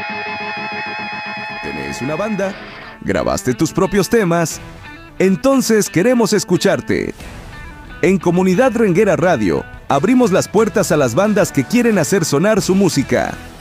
¿Tenés una banda? ¿Grabaste tus propios temas? Entonces queremos escucharte. En Comunidad Renguera Radio, abrimos las puertas a las bandas que quieren hacer sonar su música.